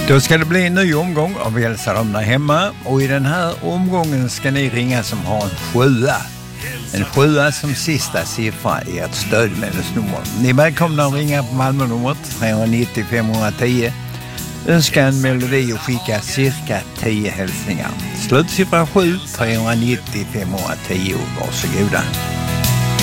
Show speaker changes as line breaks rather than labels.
Då ska det bli en ny omgång av Vi hälsar dem där hemma, och i den här omgången ska ni ringa som har en 7. En 7 som sista siffra i ert stödmedelsnummer. Ni är välkomna att ringa på Malmö-numret 390 510. Önska en melodi och skicka cirka 10 hälsningar. Slutsiffra 7 390 510. Varsågoda.